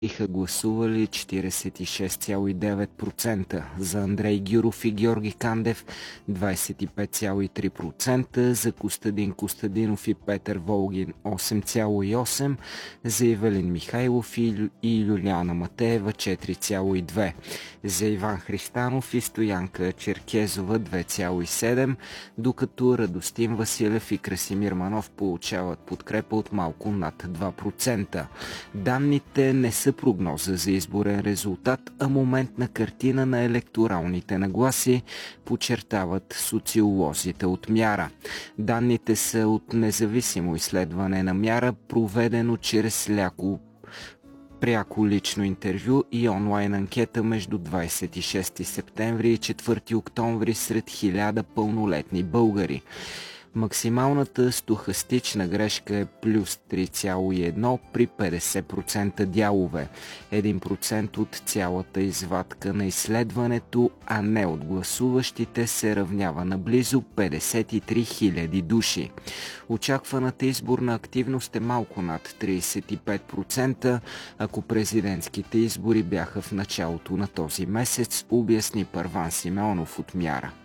биха гласували 46,9%, за Андрей Гюров и Георги Кандев 25,3%, за Костадин Костадинов и Петър Волгин 8,8%, за Ивелин Михайлов и Юлиана Матеева 4,2%, за Иван Христанов и Стоянка Черкезова 2,7%, докато Радостин Василев и Красимир Манов получават подкрепа от малко над 2%. Данните не са прогноза за изборен резултат, а моментна картина на електоралните нагласи, подчертават социолозите от Мяра. Данните са от независимо изследване на Мяра, проведено чрез пряко лично интервю и онлайн анкета между 26 септември и 4 октомври сред 1000 пълнолетни българи. Максималната стохастична грешка е плюс 3,1 при 50% дялове, 1% от цялата извадка на изследването, а не от гласуващите, се равнява на близо 53 000 души. Очакваната изборна активност е малко над 35%, ако президентските избори бяха в началото на този месец, обясни Първан Симеонов от Мяра.